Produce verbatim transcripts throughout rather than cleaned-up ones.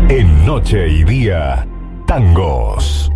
En Noche y Día, tangos.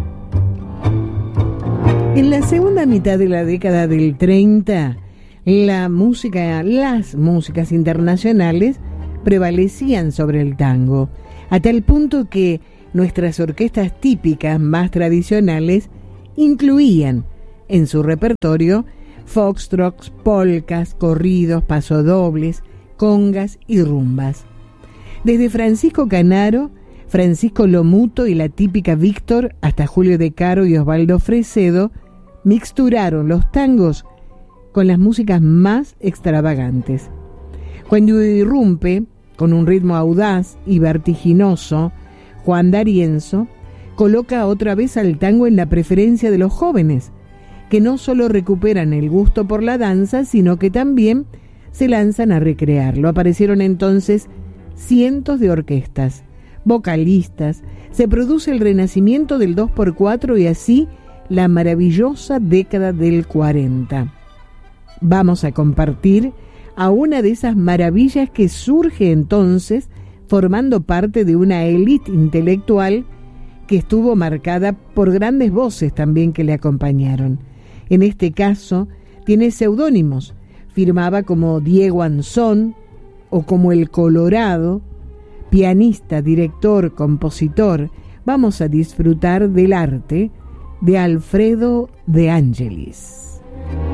En la segunda mitad de la década del treinta, la música, las músicas internacionales prevalecían sobre el tango, a tal punto que nuestras orquestas típicas más tradicionales incluían en su repertorio foxtrots, polcas, corridos, pasodobles, congas y rumbas. Desde Francisco Canaro, Francisco Lomuto y la típica Víctor, hasta Julio De Caro y Osvaldo Fresedo, mixturaron los tangos con las músicas más extravagantes. Cuando irrumpe, con un ritmo audaz y vertiginoso, Juan D'Arienzo coloca otra vez al tango en la preferencia de los jóvenes, que no solo recuperan el gusto por la danza, sino que también se lanzan a recrearlo. Aparecieron entonces cientos de orquestas, vocalistas, se produce el renacimiento del dos por cuatro y así la maravillosa década del cuarenta. Vamos a compartir a una de esas maravillas que surge entonces formando parte de una élite intelectual que estuvo marcada por grandes voces también que le acompañaron. En este caso tiene seudónimos, firmaba como Diego Anzón o como El Colorado, pianista, director, compositor. Vamos a disfrutar del arte de Alfredo De Angelis.